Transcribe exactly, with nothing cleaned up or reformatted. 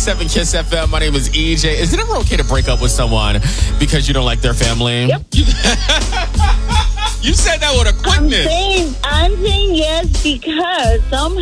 seven Kiss F M. My name is E J. Is it ever okay to break up with someone because you don't like their family? Yep. You, you said that with a I'm quickness. saying, I'm saying yes because somehow